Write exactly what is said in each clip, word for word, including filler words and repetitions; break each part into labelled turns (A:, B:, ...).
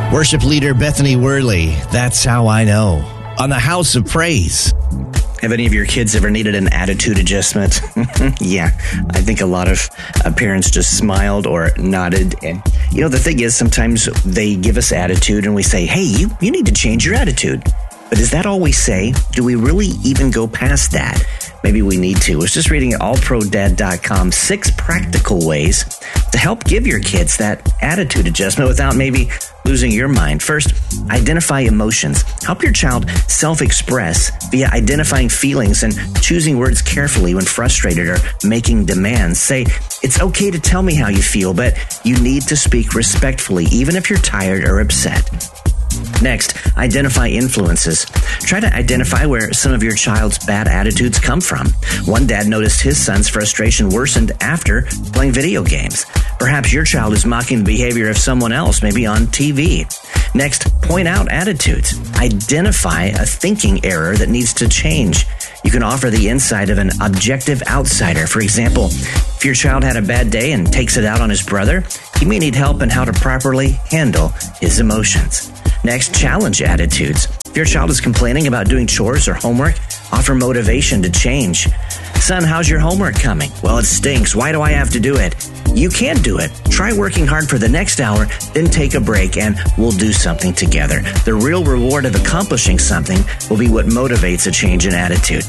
A: Worship leader Bethany Worley, That's How I Know, on the House of Praise.
B: Have any of your kids ever needed an attitude adjustment? Yeah, I think a lot of uh, parents just smiled or nodded. And, you know, the thing is, sometimes they give us attitude and we say, hey, you, you need to change your attitude. But is that all we say? Do we really even go past that? Maybe we need to. I was just reading at all pro dad dot com, six practical ways to help give your kids that attitude adjustment without maybe losing your mind. First, identify emotions. Help your child self-express via identifying feelings and choosing words carefully when frustrated or making demands. Say, it's okay to tell me how you feel, but you need to speak respectfully, even if you're tired or upset. Next, identify influences. Try to identify where some of your child's bad attitudes come from. One dad noticed his son's frustration worsened after playing video games. Perhaps your child is mocking the behavior of someone else, maybe on T V. Next, point out attitudes. Identify a thinking error that needs to change. You can offer the insight of an objective outsider. For example, if your child had a bad day and takes it out on his brother, he may need help in how to properly handle his emotions. Next, challenge attitudes. If your child is complaining about doing chores or homework, offer motivation to change. Son, how's your homework coming? Well, it stinks. Why do I have to do it? You can do it. Try working hard for the next hour, then take a break, and we'll do something together. The real reward of accomplishing something will be what motivates a change in attitude.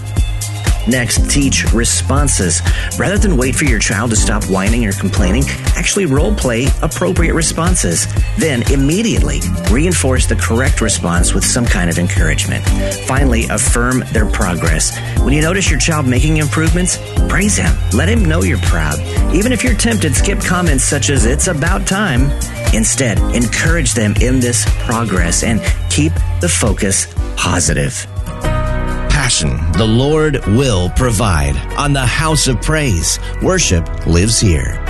B: Next, teach responses. Rather than wait for your child to stop whining or complaining, actually role-play appropriate responses. Then, immediately, reinforce the correct response with some kind of encouragement. Finally, affirm their progress. When you notice your child making improvements, praise him. Let him know you're proud. Even if you're tempted, skip comments such as, it's about time. Instead, encourage them in this progress and keep the focus positive.
A: Passion, the Lord will provide. On the House of Praise, worship lives here.